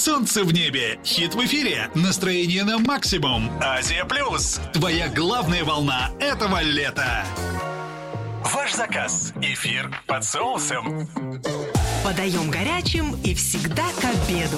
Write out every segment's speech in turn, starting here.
Солнце в небе, хит в эфире, настроение на максимум. Азия Плюс, твоя главная волна этого лета. Ваш заказ. Эфир под соусом. Подаем горячим и всегда к обеду.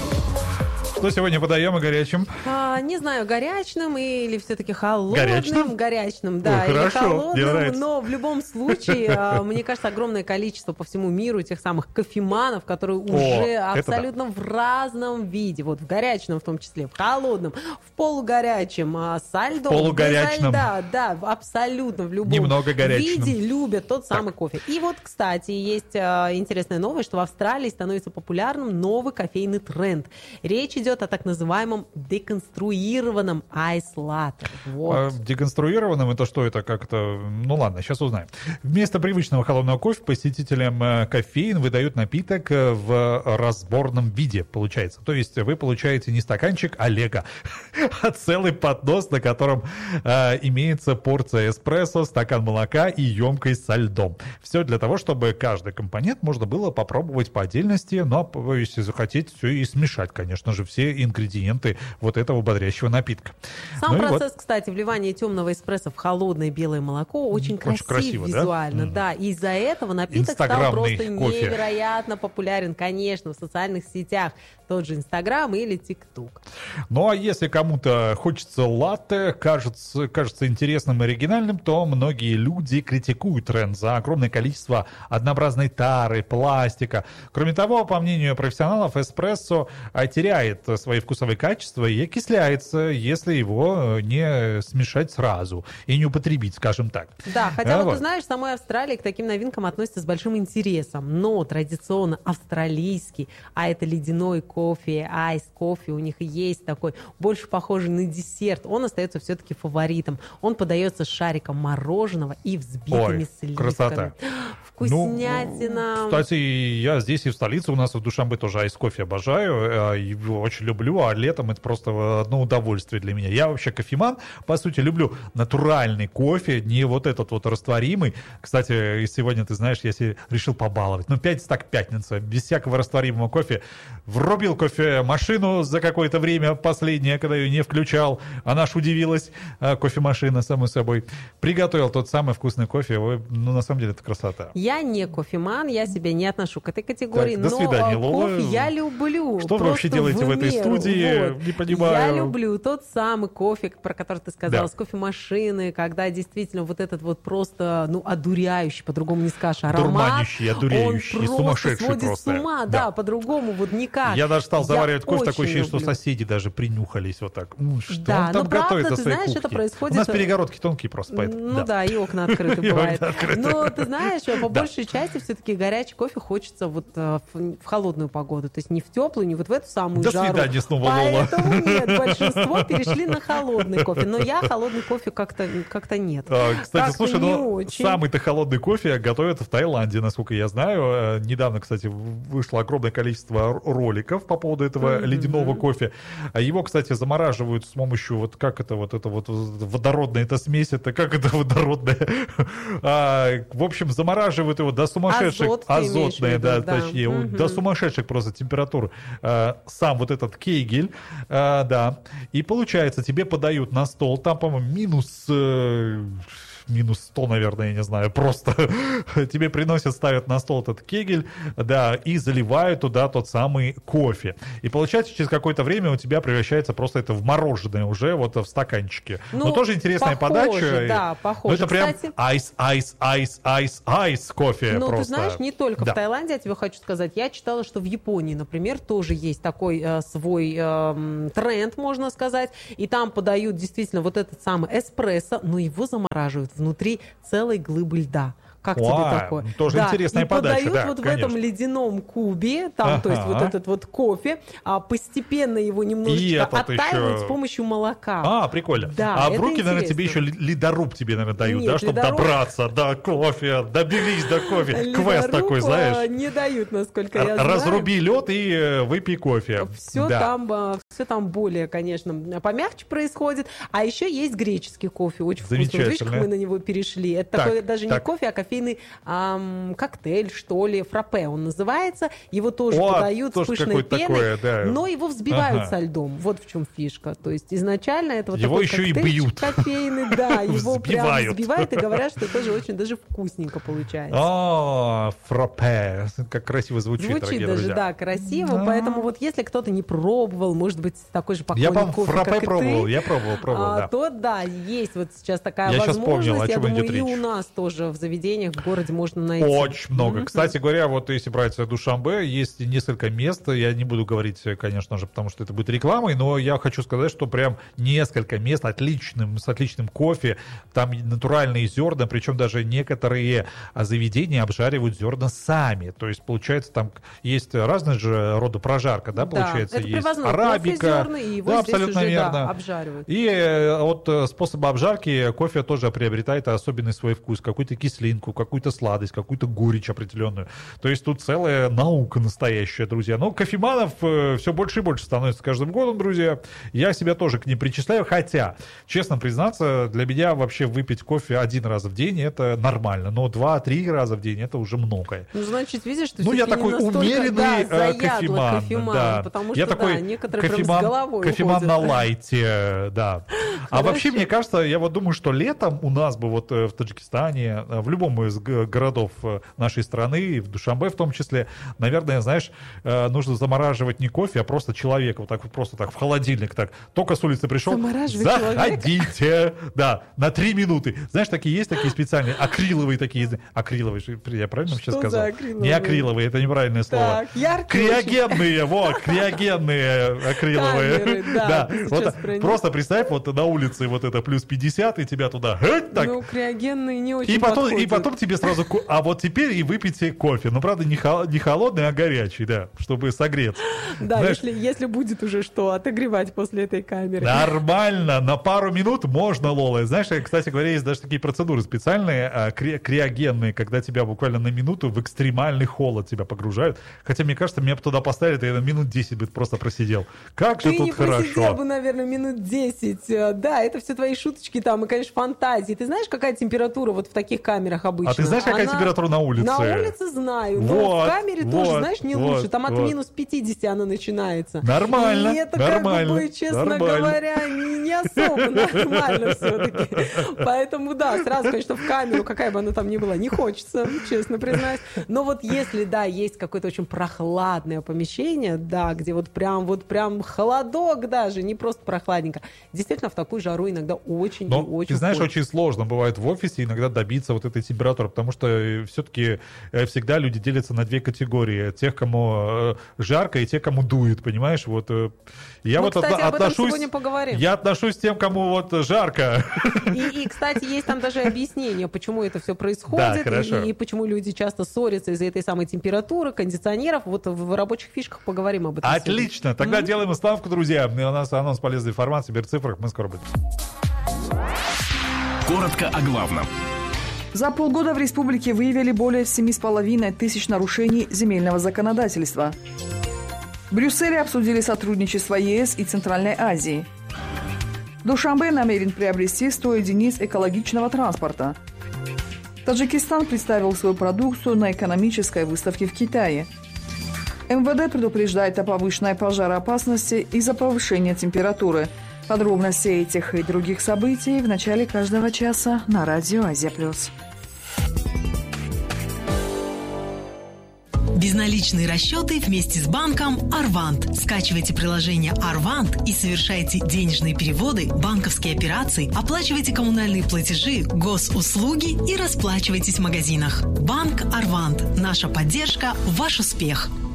Что сегодня подаем и горячим? Не знаю, горячным или все-таки холодным. Горячным, да, Ой, или хорошо, холодным. Но в любом случае, мне кажется, огромное количество по всему миру тех самых кофеманов, которые уже абсолютно в разном виде. Вот в горячном в том числе, в холодном, в полугорячем, со льдом. Полугорячном. Да, абсолютно в любом Немного горячном. виде любят тот самый кофе. И вот, кстати, есть интересная новость, что в Австралии становится популярным новый кофейный тренд. Речь идет о так называемом деконструированном айс-латте. Вот. Деконструированным это что это как-то... Ну ладно, сейчас узнаем. Вместо привычного холодного кофе посетителям кофеин выдают напиток в разборном виде, получается. То есть вы получаете не стаканчик, а лего, а целый поднос, на котором имеется порция эспрессо, стакан молока и емкость со льдом. Все для того, чтобы каждый компонент можно было попробовать по отдельности, но если захотеть, все и смешать, конечно же, все ингредиенты вот этого бодрящего напитка. Сам процесс, кстати, вливания темного эспрессо в холодное белое молоко очень красив визуально, да. И из-за этого напиток стал просто невероятно популярен, конечно, в социальных сетях. Тот же Инстаграм или ТикТок. Ну, а если кому-то хочется латте, кажется интересным и оригинальным, то многие люди критикуют тренд за огромное количество однообразной тары, пластика. Кроме того, по мнению профессионалов, эспрессо теряет свои вкусовые качества и окисляется, если его не смешать сразу и не употребить, скажем так. Да, хотя вот ты знаешь, в самой Австралии к таким новинкам относятся с большим интересом, но традиционно австралийский, а это ледяной кофе, айс-кофе, у них есть такой, больше похожий на десерт, он остается все-таки фаворитом. Он подается с шариком мороженого и взбитыми сливками. Красота. Вкуснятина. Ну, кстати, я здесь и в столице, у нас в Душанбе тоже айс-кофе обожаю, его очень люблю, а летом это просто одно удовольствие для меня. Я вообще кофеман, по сути, люблю натуральный кофе, не вот этот вот растворимый. Кстати, сегодня, ты знаешь, я себе решил побаловать. Ну, пятница, без всякого растворимого кофе. Врубил кофемашину за какое-то время последнее, когда ее не включал. Она аж удивилась, кофемашина, само собой. Приготовил тот самый вкусный кофе. Ну, на самом деле, это красота. Я не кофеман, я себя не отношу к этой категории, так, до свидания, но Лола. кофе я люблю. Что вы вообще делаете в этой студии? Вот. Не понимаю. Я люблю тот самый кофе, про который ты сказала, да. с кофемашины, когда действительно вот этот вот просто, одуряющий, по-другому не скажешь, аромат. Дурманящий, одуряющий, сумасшедший сводит просто. С ума, да, по-другому вот никак. Я даже стал заваривать кофе, такое ощущение, люблю. что соседи даже принюхались вот так. Что да, он там готовит на своей знаешь, кухне? Это происходит... У нас перегородки тонкие просто, поэтому. Ну да, и окна открыты бывают. Но ты знаешь, по большей части все-таки горячий кофе хочется вот в холодную погоду. То есть не в теплую, не вот в эту самую жару. До свидания снова, Лола. Поэтому нет, большинство перешли на холодный кофе. Но я холодный кофе как-то нет. Кстати, слушай, самый-то холодный кофе готовят в Таиланде, насколько я знаю. Недавно, кстати, вышло огромное количество роликов по поводу этого ледяного кофе. Его, кстати, замораживают с помощью вот как это вот водородная эта смесь, это как это водородная. В общем, замораживают его до сумасшедших, азотные, да, точнее, до сумасшедших просто температур. Сам вот этот кегель, да, и получается, тебе подают на стол, там, по-моему, минус 100, наверное, я не знаю, просто тебе приносят, ставят на стол этот кегель, да, и заливают туда тот самый кофе. И получается, через какое-то время у тебя превращается просто это в мороженое уже вот в стаканчике. Но тоже интересная подача. Да, похоже. Это прям айс кофе ну, просто. Ты знаешь, не только в Таиланде, я тебе хочу сказать. Я читала, что в Японии, например, тоже есть такой свой тренд, можно сказать. И там подают действительно вот этот самый эспрессо, но его замораживают внутри целой глыбы льда. Как тебе такое? Тоже интересная подача, подают вот конечно. в этом ледяном кубе, там, то есть вот этот вот кофе, постепенно его немножечко оттаивают с помощью молока. Прикольно. Да, в руки, наверное, тебе еще ледоруб тебе, наверное, дают, да, чтобы добраться до кофе, доберись до кофе. Квест такой, знаешь. Не дают, насколько я знаю. Разруби лед и выпей кофе. Все там более, конечно, помягче происходит. А еще есть греческий кофе, очень вкусный. Видишь, как мы на него перешли? Это такой даже не кофе, а кофейный кофейный коктейль, что ли, фраппе он называется. Его тоже подают с пышной пеной, такое, но его взбивают со льдом. Вот в чем фишка. То есть изначально это вот его такой еще коктейль и бьют. Кофейный, да, его прям взбивают и говорят, что тоже очень даже вкусненько получается. Фраппе. Как красиво звучит, дорогие даже, друзья. Да, красиво. Поэтому вот если кто-то не пробовал, может быть, такой же поклонник кофе, фраппе как и пробовал, ты, я пробовал, да. То да, есть вот сейчас такая я возможность. Сейчас вспомнил, я думаю, идет и речь. У нас тоже в заведениях в городе можно найти. Очень много. Кстати говоря, вот если брать Душанбе, есть несколько мест, я не буду говорить, конечно же, потому что это будет рекламой, но я хочу сказать, что прям несколько мест с отличным кофе, там натуральные зерна, причем даже некоторые заведения обжаривают зерна сами. То есть, получается, там есть разные же рода прожарка, да, получается, это есть арабика, кофе, и его да, абсолютно уже, верно. Да, обжаривают. И от способа обжарки кофе тоже приобретает особенный свой вкус, какую-то кислинку, какую-то сладость, какую-то горечь определенную. То есть тут целая наука настоящая, друзья. Но кофеманов все больше и больше становится с каждым годом, друзья. Я себя тоже к ним причисляю, хотя, честно признаться, для меня вообще выпить кофе 1 раз в день это нормально, но 2-3 раза в день это уже многое. Ну, значит, видишь, что я такой умеренный кофеман. Да. Потому я что, такой некоторые прям с головой кофеман уходят. на лайте, да. А вообще, мне кажется, я вот думаю, что летом у нас бы вот в Таджикистане, в любом из городов нашей страны, в Душанбе в том числе, наверное, знаешь, нужно замораживать не кофе, а просто человека, вот так вот просто так в холодильник, так. Только с улицы пришел, заходите, да, на 3 минуты. Знаешь, есть такие специальные акриловые такие, акриловые, я правильно сейчас сказал? Не акриловые, это неправильное слово. Криогенные, криогенные акриловые. Камеры, да, вот, просто представь, вот на улице вот это плюс 50, и тебя туда, так. Ну, криогенные не очень и подходят. потом тебе сразу, а вот теперь и выпейте кофе. Ну, правда, не холодный, а горячий, да, чтобы согреться. Да, если будет уже что отогревать после этой камеры. Нормально, на пару минут можно, Лола. Знаешь, кстати говоря, есть даже такие процедуры специальные, криогенные, когда тебя буквально на минуту в экстремальный холод тебя погружают. Хотя, мне кажется, меня бы туда поставили, я на минут 10 бы просто просидел. Как же тут хорошо. Ты не просидел бы, наверное, минут 10. Да, это все твои шуточки там и, конечно, фантазии. Ты знаешь, какая температура вот в таких камерах обычно? А ты знаешь, какая температура на улице? На улице знаю, но в камере тоже, знаешь, не лучше. Там от минус 50 она начинается. Нормально, и это нормально, как бы, честно говоря, не особо нормально все-таки. Поэтому, да, сразу, конечно, в камеру, какая бы она там ни была, не хочется, честно признаюсь. Но вот если, да, есть какое-то очень прохладное помещение, да, где вот прям холодок даже, не просто прохладненько, действительно в такую жару иногда очень но, и очень ты знаешь, хочется. очень сложно бывает в офисе иногда добиться вот этой температуры, потому что все-таки всегда люди делятся на 2 категории. Тех, кому жарко, и тех, кому дует, понимаешь? Вот я вот кстати, об этом сегодня поговорим. Я отношусь к тем, кому вот жарко. И, кстати, есть там даже объяснение, почему это все происходит, да, и почему люди часто ссорятся из-за этой самой температуры, кондиционеров. Вот в рабочих фишках поговорим об этом. Отлично. Тогда делаем ставку, друзья. У нас анонс полезной информации, Сберцифрах. Мы скоро будем. Коротко о главном. За полгода в республике выявили более 7,5 тысяч нарушений земельного законодательства. В Брюсселе обсудили сотрудничество ЕС и Центральной Азии. Душанбе намерен приобрести 100 единиц экологичного транспорта. Таджикистан представил свою продукцию на экономической выставке в Китае. МВД предупреждает о повышенной пожароопасности из-за повышения температуры. Подробности этих и других событий в начале каждого часа на радио Азия+. Безналичные расчеты вместе с банком Арвант. Скачивайте приложение Арвант и совершайте денежные переводы, банковские операции, оплачивайте коммунальные платежи, госуслуги и расплачивайтесь в магазинах. Банк Арвант. Наша поддержка – ваш успех.